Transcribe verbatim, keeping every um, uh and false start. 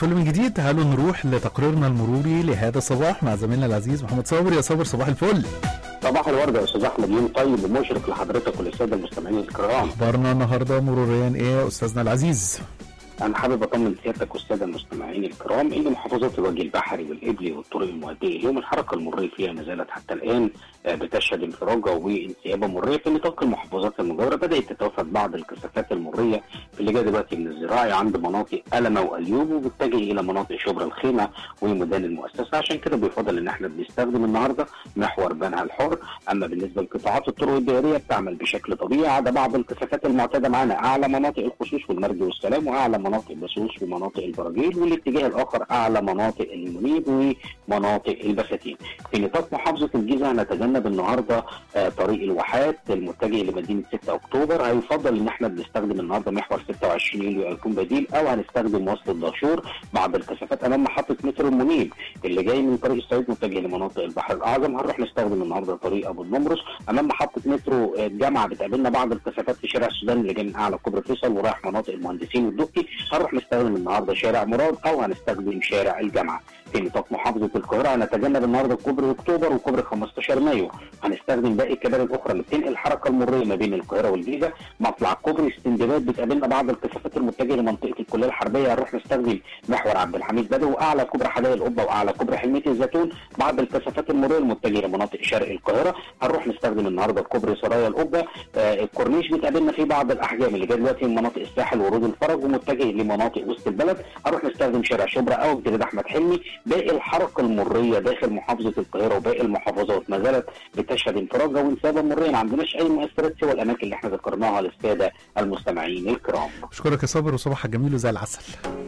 الفل من جديد. تعالوا نروح لتقريرنا المروري لهذا الصباح مع زميلنا العزيز محمد صابر. يا صابر صباح الفل. صباح الورد يا استاذ احمد، يوم طيب ومشرق لحضرتك وللساده المستمعين الكرام. اخبارنا النهارده مروريا ايه يا استاذنا العزيز؟ انا حابب اطمن سيادتك والساده المستمعين الكرام ان محافظات الوجه البحري والإبلي والطرق المؤديه اليوم الحركه المروريه فيها ما زالت حتى الان بتشهد انفراجه وانسيابه مروريه. في نطاق المحافظات المجاوره بدات تتوافد بعض الكثافات المروريه في اللي جاي دلوقتي من الزراعي عند مناطق ألمة وأليوب، وبتتجه الى مناطق شبرا الخيمه وميدان المؤسسه. عشان كده بيفضل ان احنا بنستخدم النهارده محور بنها الحر. اما بالنسبه لقطاعات الطرق الدائريه بتعمل بشكل طبيعي عدا بعض الكثافات المعتاده معانا اعلى مناطق الخصوص والمرج والسلام واعلى مناطق بسوس ومناطق البراجيل، والاتجاه الاخر اعلى مناطق المنيب ومناطق البساتين. في نطاق محافظه الجيزه هنتجنب النهارده آه طريق الواحات المتجه لمدينه ستة اكتوبر. هيفضل ان احنا بنستخدم النهارده محور ستة وعشرين يوليو هيكون بديل، او هنستخدم وصل الدهشور. بعض الكثافات امام محطه مترو المنيب اللي جاي من طريق الصعيد متجه لمناطق البحر الاعظم هنروح نستخدم النهارده طريق ابو النمرس. امام محطه مترو الجامعه بتقابلنا بعض الكثافات في شارع السودان اللي جاي من اعلى كوبري فيصل ورايح مناطق المهندسين والدقي هنروح نستخدم النهارده شارع مراد او هنستخدم شارع الجامعه. في نطاق محافظه القاهره هنتجنب النهارده كوبري اكتوبر وكوبري خمستاشر مايو. هنستخدم باقي الكباري الاخرى اللي بتنقل الحركه المروريه ما بين القاهره والجيزه. مطلع كوبري استندباد بتقابلنا بعض الكثافات المتجهه لمنطقه الكليه الحربيه هنروح نستخدم محور عبد الحميد بدوي واعلى كوبري حدائق القبه واعلى كوبري حلميه الزيتون. بعض الكثافات المروريه المتجهه لمناطق شرق القاهره هنروح نستخدم النهارده كوبري سرايا القبه. آه الكورنيش بتقابلنا فيه بعض الاحجام اللي جايه دلوقتي من مناطق الساحل ورود الفرج ومتجه لمناطق وسط البلد هنروح نستخدم شارع شبرا او امتداد احمد حلمي. باقي الحركه المروريه داخل محافظه القاهره وباقي المحافظات ما زالت بتشهد انفراجه وانسابه مروريه. ما عندناش اي مؤثرات سوى الاماكن اللي احنا ذكرناها للساده المستمعين الكرام. اشكرك يا صابر وصباحك جميل وزي العسل.